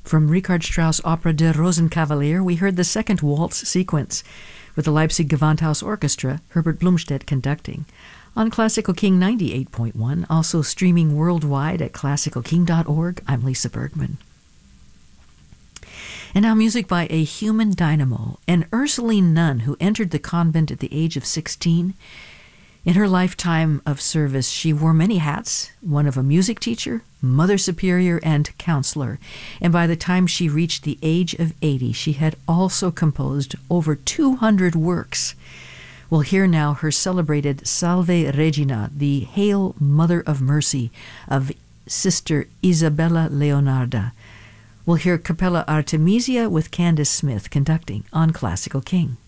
From Richard Strauss' opera Der Rosenkavalier, we heard the second waltz sequence with the Leipzig Gewandhaus Orchestra, Herbert Blumstedt conducting. On Classical King 98.1, also streaming worldwide at classicalking.org, I'm Lisa Bergman. And now music by a human dynamo, an Ursuline nun who entered the convent at the age of 16. In her lifetime of service, she wore many hats, one of a music teacher, mother superior, and counselor. And by the time she reached the age of 80, she had also composed over 200 works. We'll hear now her celebrated Salve Regina, the Hail Mother of Mercy of Sister Isabella Leonarda. We'll hear Capella Artemisia with Candace Smith conducting on Classical King.